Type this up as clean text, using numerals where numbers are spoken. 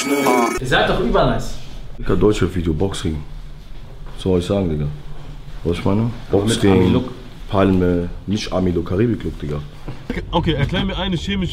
Ihr seid doch übernice. Digga, Deutschrap-Video, Boxring. Was soll ich sagen, Digga? Was ich meine? Boxring, Palme, nicht Army-Look, Karibik-Look, Digga. Okay, erklär mir eine chemische